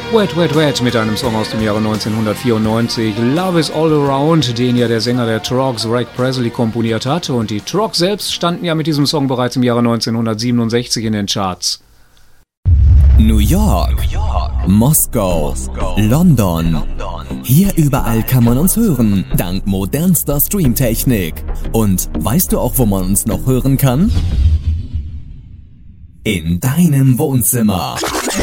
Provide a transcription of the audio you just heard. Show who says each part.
Speaker 1: Wet, Wet, Wet mit einem Song aus dem Jahre 1994, Love is All Around, den ja der Sänger der Troggs, Greg Presley, komponiert hatte. Und die Troggs selbst standen ja mit diesem Song bereits im Jahre 1967 in den Charts.
Speaker 2: New York, Moskau, London. Hier überall kann man uns hören, dank modernster Streamtechnik. Und weißt du auch, wo man uns noch hören kann? In deinem Wohnzimmer.